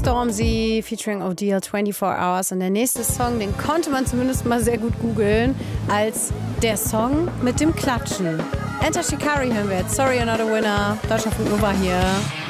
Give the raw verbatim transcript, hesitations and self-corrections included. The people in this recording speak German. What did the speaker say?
Stormzy featuring Odile vierundzwanzig Hours. Und der nächste Song, den konnte man zumindest mal sehr gut googeln, als der Song mit dem Klatschen. Enter Shikari hören wir jetzt. Sorry, you're not a winner. Deutschlandfunk Nova hier.